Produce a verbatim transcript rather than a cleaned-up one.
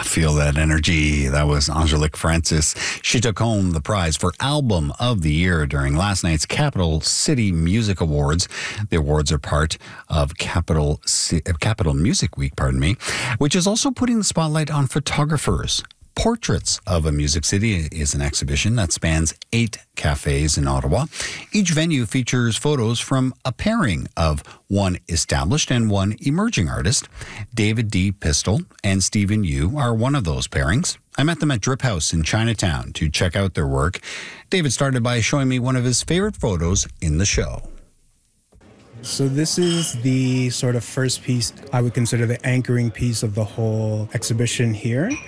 Feel that energy. That was Angelique Francis. She took home the prize for Album of the Year during last night's Capital City Music Awards. The awards are part of Capital C- Capital Music Week, pardon me, which is also putting the spotlight on photographers. Portraits of a Music City is an exhibition that spans eight cafes in Ottawa. Each venue features photos from a pairing of one established and one emerging artist. David D. Pistol and Stephen Yu are one of those pairings. I met them at Drip House in Chinatown to check out their work. David started by showing me one of his favorite photos in the show. So this is the sort of first piece I would consider the anchoring piece of the whole exhibition here.